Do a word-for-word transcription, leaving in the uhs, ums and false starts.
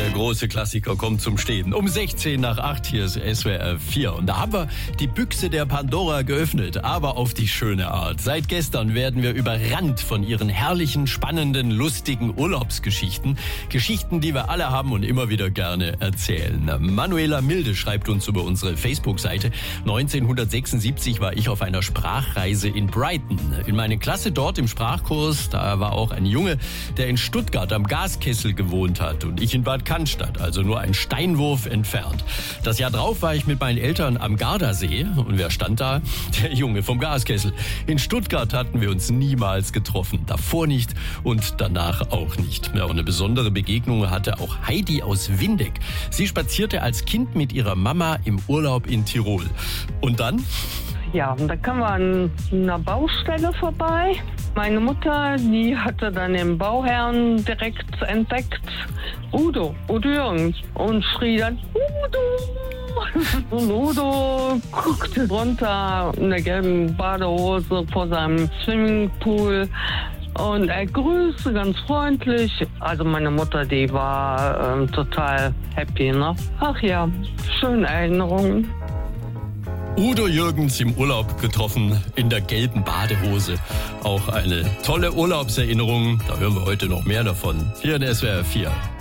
große Klassiker kommt zum Stehen. Um sechzehn nach acht, hier ist S W R vier. Und da haben wir die Büchse der Pandora geöffnet, aber auf die schöne Art. Seit gestern werden wir überrannt von ihren herrlichen, spannenden, lustigen Urlaubsgeschichten. Geschichten, die wir alle haben und immer wieder gerne erzählen. Manuela Milde schreibt uns über unsere Facebook-Seite. neunzehnhundertsechsundsiebzig war ich auf einer Sprachreise in Brighton. In meiner Klasse dort im Sprachkurs, da war auch ein Junge, der in Stuttgart am Gaskessel gewohnt hat und ich in Bad Cannstatt, also nur ein Steinwurf entfernt. Das Jahr drauf war ich mit meinen Eltern am Gardasee und wer stand da? Der Junge vom Gaskessel. In Stuttgart hatten wir uns niemals getroffen, davor nicht und danach auch nicht. Ja, und eine besondere Begegnung hatte auch Heidi aus Windeck. Sie spazierte als Kind mit ihrer Mama im Urlaub in Tirol. Und dann? Ja, und da kamen wir an einer Baustelle vorbei. Meine Mutter, die hatte dann den Bauherrn direkt entdeckt. Udo, Udo Jürgens. Und schrie dann, Udo! Und Udo guckte runter in der gelben Badehose vor seinem Swimmingpool. Und er grüßte ganz freundlich. Also meine Mutter, die war ähm, total happy, ne? Ach ja, schöne Erinnerungen. Udo Jürgens im Urlaub getroffen, in der gelben Badehose. Auch eine tolle Urlaubserinnerung. Da hören wir heute noch mehr davon. Hier in S W R vier.